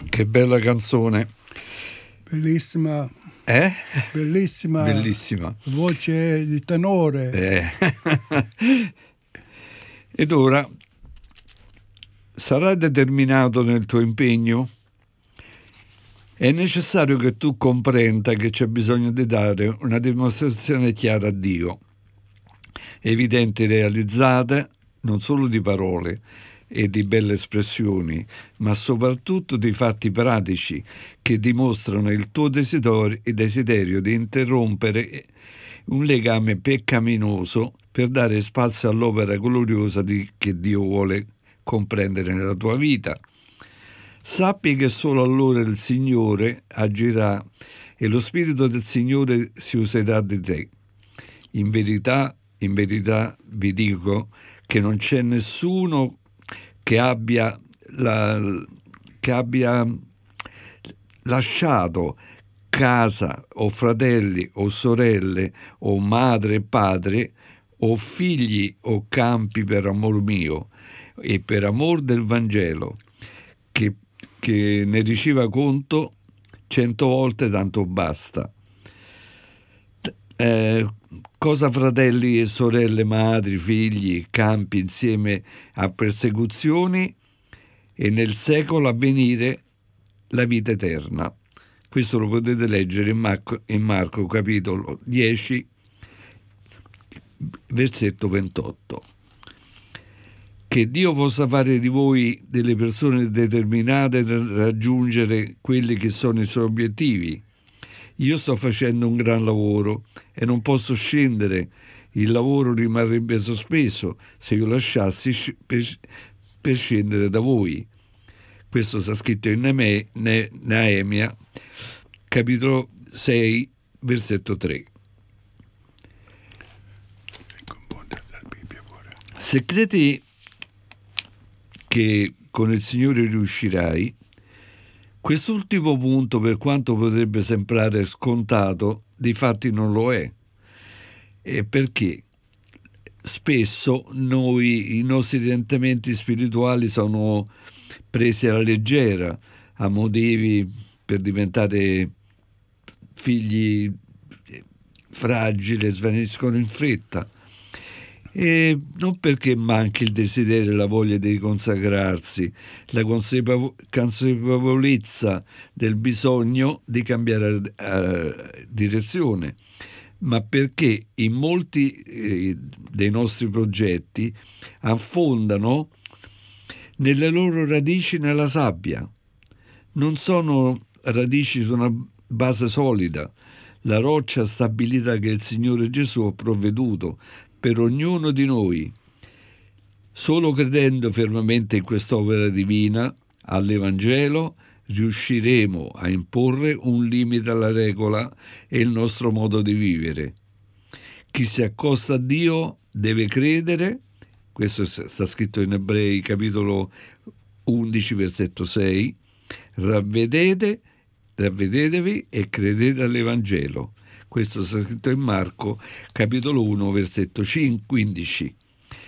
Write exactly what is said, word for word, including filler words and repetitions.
Che bella canzone. Bellissima. Eh? Bellissima. Bellissima. Voce di tenore. Eh. Ed ora, sarai determinato nel tuo impegno? È necessario che tu comprenda che c'è bisogno di dare una dimostrazione chiara a Dio, evidente e realizzata non solo di parole e di belle espressioni, ma soprattutto di fatti pratici che dimostrano il tuo desiderio, il desiderio di interrompere un legame peccaminoso per dare spazio all'opera gloriosa di, che Dio vuole comprendere nella tua vita. Sappi che solo allora il Signore agirà e lo Spirito del Signore si userà di te. In verità, in verità vi dico che non c'è nessuno che abbia, la, che abbia lasciato casa o fratelli o sorelle o madre e padre o figli o campi per amor mio e per amor del Vangelo, che, che ne riceva conto cento volte tanto basta. Eh, cosa fratelli e sorelle, madri, figli, campi insieme a persecuzioni e nel secolo a venire la vita eterna. Questo lo potete leggere in Marco, in Marco capitolo dieci, versetto ventotto. Che Dio possa fare di voi delle persone determinate a raggiungere quelli che sono i suoi obiettivi. Io sto facendo un gran lavoro e non posso scendere. Il lavoro rimarrebbe sospeso se io lasciassi per, per scendere da voi. Questo sta scritto in Neemia, capitolo sei, versetto tre. Se credi che con il Signore riuscirai, quest'ultimo punto, per quanto potrebbe sembrare scontato, difatti non lo è. E perché spesso noi, i nostri orientamenti spirituali sono presi alla leggera, a motivi per diventare figli fragili, svaniscono in fretta. E non perché manchi il desiderio e la voglia di consacrarsi, la consapevolezza del bisogno di cambiare uh, direzione, ma perché in molti eh, dei nostri progetti affondano nelle loro radici nella sabbia. Non sono radici su una base solida, la roccia stabilita che il Signore Gesù ha provveduto per ognuno di noi. Solo credendo fermamente in quest'opera divina, all'Evangelo, riusciremo a imporre un limite alla regola e il nostro modo di vivere. Chi si accosta a Dio deve credere, questo sta scritto in Ebrei capitolo undici versetto sei, ravvedete, ravvedetevi e credete all'Evangelo. Questo sta scritto in Marco, capitolo uno, versetto quindici.